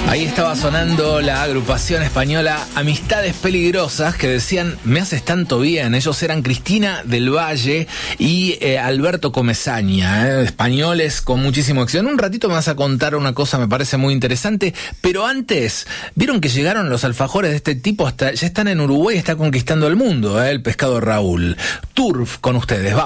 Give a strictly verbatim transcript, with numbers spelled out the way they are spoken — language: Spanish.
Ahí estaba sonando la agrupación española Amistades Peligrosas, que decían, me haces tanto bien. Ellos eran Cristina del Valle y eh, Alberto Comesaña, eh, españoles con muchísimo éxito. En un ratito me vas a contar una cosa, me parece muy interesante, pero antes, ¿vieron que llegaron los alfajores de este tipo? Hasta ya están en Uruguay, está conquistando el mundo, eh, el pescado Raúl. Turf con ustedes, vamos.